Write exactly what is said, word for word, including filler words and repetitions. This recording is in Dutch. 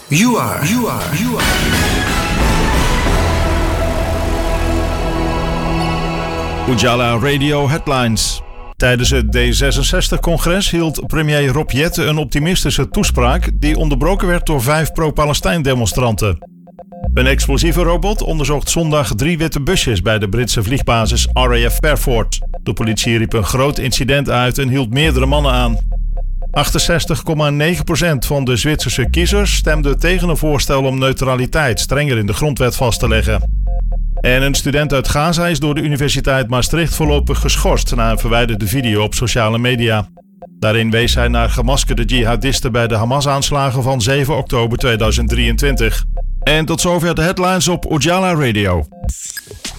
You are, you are, you are. Ujala Radio Headlines. Tijdens het D zesenzestig-congres hield premier Rob Jetten een optimistische toespraak die onderbroken werd door vijf pro-Palestijn-demonstranten. Een explosieve robot onderzocht zondag drie witte busjes bij de Britse vliegbasis R A F Fairford. De politie riep een groot incident uit en hield meerdere mannen aan. achtenzestig komma negen procent van de Zwitserse kiezers stemde tegen een voorstel om neutraliteit strenger in de grondwet vast te leggen. En een student uit Gaza is door de Universiteit Maastricht voorlopig geschorst na een verwijderde video op sociale media. Daarin wees hij naar gemaskerde jihadisten bij de Hamas-aanslagen van zeven oktober tweeduizend drieëntwintig. En tot zover de headlines op Ujala Radio.